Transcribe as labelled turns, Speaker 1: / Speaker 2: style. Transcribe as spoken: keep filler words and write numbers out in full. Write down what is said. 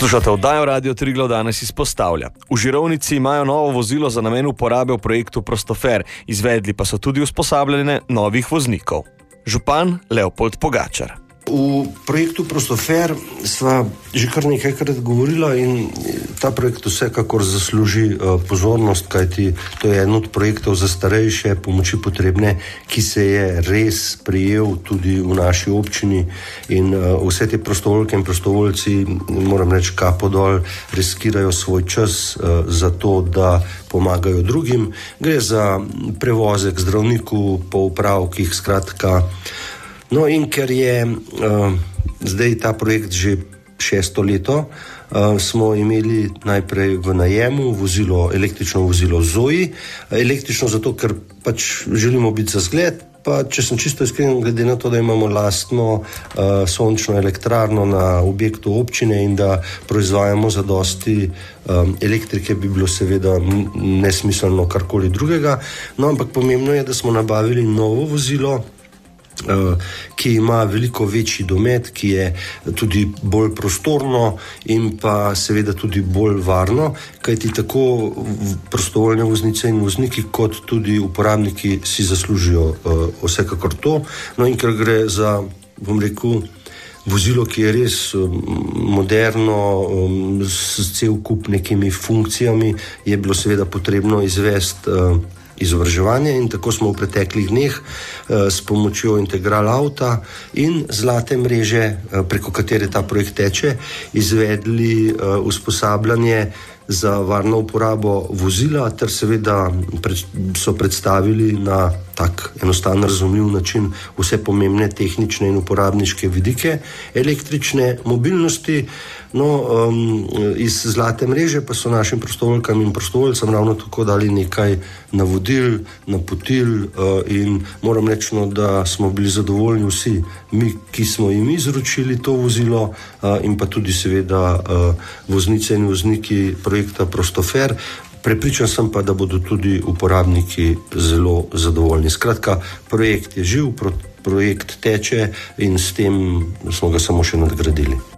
Speaker 1: Poslušate oddajo Radio Triglav danes izpostavlja. V Žirovnici imajo novo vozilo za namen uporabe v projektu Prostofer, izvedli pa so tudi usposabljanje novih voznikov. Župan Leopold Pogačar.
Speaker 2: V projektu Prostofer sva že kar nekajkrat govorila in ta projekt vsekakor zasluži pozornost, kajti to je en od projektov za starejše pomoči potrebne, ki se je res prijel tudi v naši občini in vse te prostovoljke in prostovoljci, moram reči, kapo dol, riskirajo svoj čas za to, da pomagajo drugim. Gre za prevoze k zdravniku po upravkih, skratka. No in ker je uh, zdaj ta projekt že šesto leto, uh, smo imeli najprej v najemu vozilo, električno vozilo Zoe. Električno zato, ker pač želimo biti za zgled, pa če sem čisto iskren, glede na to, da imamo lastno uh, sončno elektrarno na objektu občine in da proizvajamo zadosti um, elektrike, bi bilo seveda nesmiselno karkoli drugega. No, ampak pomembno je, da smo nabavili novo vozilo, ki ima veliko večji domet, ki je tudi bolj prostorno in pa seveda tudi bolj varno, kajti tako prostovoljne voznice in vozniki kot tudi uporabniki si zaslužijo uh, vsekakor to. No in ker gre za, bom rekel, vozilo, ki je res moderno, um, s cel kup nekimi funkcijami, je bilo seveda potrebno izvesti uh, izobraževanje in tako smo v preteklih dneh eh, s pomočjo Integral Auta in Zlate mreže, eh, preko katere ta projekt teče, izvedli eh, usposabljanje za varno uporabo vozila ter seveda pred, so predstavili na tak enostaven, razumljiv način vse pomembne tehnične in uporabniške vidike električne mobilnosti. No, um, iz Zlate mreže pa so našim prostovoljkam in prostovoljcem ravno tako dali nekaj navodil, napotil uh, in moram reči, no, da smo bili zadovoljni vsi, mi, ki smo jim izročili to vozilo uh, in pa tudi seveda uh, voznice in vozniki projekta Prostofer. Prepričan sem pa, da bodo tudi uporabniki zelo zadovoljni. Skratka, projekt je živ, projekt teče in s tem smo ga samo še nadgradili.